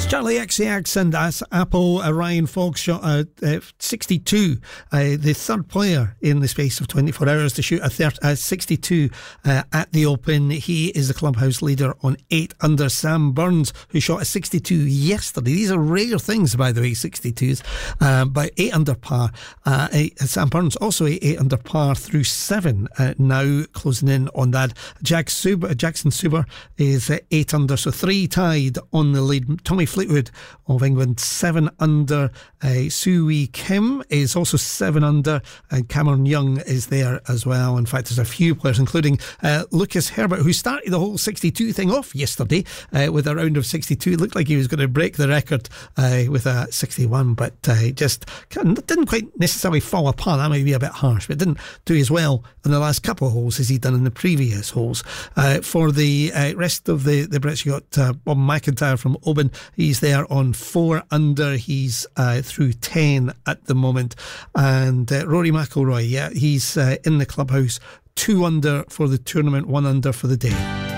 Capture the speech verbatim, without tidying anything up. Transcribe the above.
Charlie X C X and as Apple, uh, Ryan Fogg shot a uh, sixty-two, uh, the third player in the space of twenty-four hours to shoot a thirty, uh, sixty-two uh, at the Open. He is the clubhouse leader on eight under. Sam Burns, who shot a sixty-two yesterday. These are rare things, by the way, sixty-twos, uh, but eight under par. Uh, Sam Burns also eight under par through seven, uh, now closing in on that. Jack Suber, Jackson Suber is uh, eight under, so three tied on the lead. Tommy Fleetwood of England seven under. uh, Soo Wee Kim is also seven under, and Cameron Young is there as well. In fact, there's a few players including uh, Lucas Herbert, who started the whole sixty-two thing off yesterday uh, with a round of sixty-two. It looked like he was going to break the record uh, with a sixty-one, but uh, just didn't quite necessarily fall apart. That might be a bit harsh, but didn't do as well in the last couple of holes as he'd done in the previous holes. Uh, for the uh, rest of the, the Brits, you got uh, Bob McIntyre from Oban. He's there on four under. He's uh, through ten at the moment. And uh, Rory McIlroy, yeah, he's uh, in the clubhouse, two under for the tournament, one under for the day.